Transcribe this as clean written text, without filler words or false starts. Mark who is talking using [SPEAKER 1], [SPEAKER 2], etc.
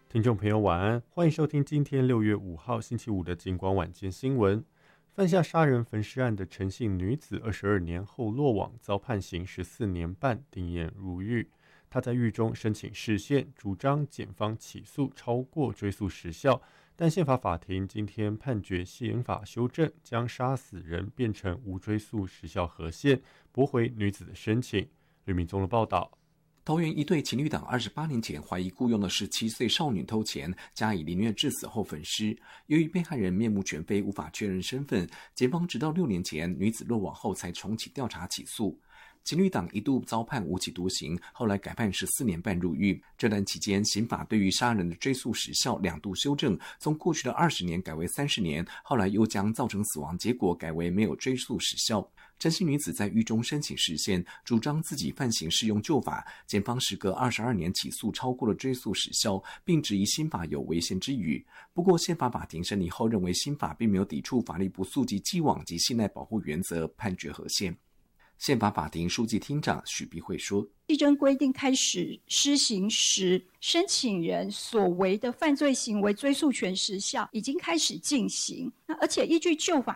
[SPEAKER 1] 听众朋友晚安，欢迎收听今天6月5号星期五的警广晚间新闻。犯下杀人焚尸案的陈姓女子22年后落网，遭判刑14年半，定谳入狱。她在狱中申请释宪，主张检方起诉超过追诉时效，但宪法法庭今天判决宪法修正，将杀死人变成无追诉时效合宪，驳回女子的申请。吕明宗的报道。
[SPEAKER 2] 桃园一对情侣档28年前怀疑雇佣的17岁少女偷钱，加以凌虐致死后焚尸。由于被害人面目全非，无法确认身份，检方直到6年前女子落网后才重启调查起诉。情侣档一度遭判无期徒刑，后来改判14年半入狱。这段期间，刑法对于杀人的追诉时效2度修正，从过去的20年改为30年，后来又将造成死亡结果改为没有追诉时效。陈姓女子在狱中申请释宪，主张自己犯行适用旧法，检方时隔22年起诉超过了追诉时效，并质疑新法有违宪之虞。不过宪法法庭审理后认为新法并没有抵触法律不溯及既往及信赖保护原则，判决合宪。宪法法庭书记厅长许碧慧说，
[SPEAKER 3] 技侦规定开始施行时，申请人所为的犯罪行为追诉权时效已经开始进行，而且依据旧法